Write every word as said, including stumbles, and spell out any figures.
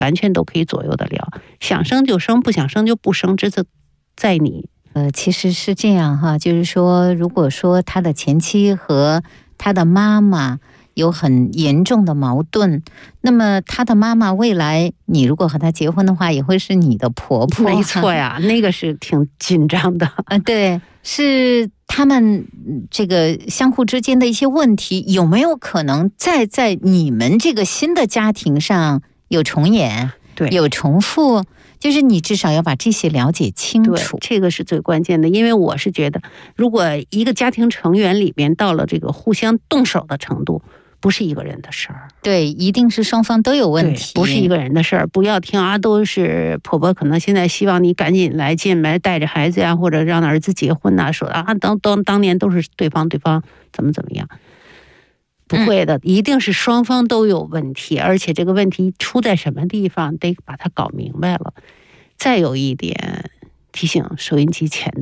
完全都可以左右得了，想生就生，不想生就不生，这是在你。 呃，其实是这样哈，就是说，如果说他的前妻和他的妈妈有很严重的矛盾，那么他的妈妈未来你如果和他结婚的话，也会是你的婆婆。 没错呀，那个是挺紧张的。 呃，对，是他们这个相互之间的一些问题，有没有可能再在你们这个新的家庭上有重演？ 对， 有重复？就是你至少要把这些了解清楚， 这个是最关键的。因为我是觉得，如果一个家庭成员里边到了这个互相动手的程度，不是一个人的事儿。 对，一定是双方都有问题， 不是一个人的事儿。不要听啊，都是婆婆可能现在希望你赶紧来进来带着孩子呀，或者让儿子结婚呐、啊，说啊，当当当年都是对方对方怎么怎么样。不会的，一定是双方都有问题，而且这个问题出在什么地方，得把它搞明白了。再有一点提醒收音机前